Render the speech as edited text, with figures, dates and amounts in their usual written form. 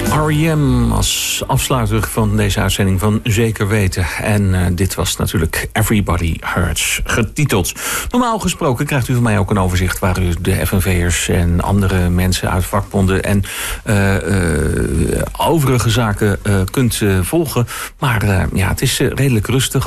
R.E.M. als afsluiter van deze uitzending van Zeker Weten. En dit was natuurlijk Everybody Hurts getiteld. Normaal gesproken krijgt u van mij ook een overzicht waar u de FNV'ers en andere mensen uit vakbonden en overige zaken kunt volgen. Maar ja, het is redelijk rustig.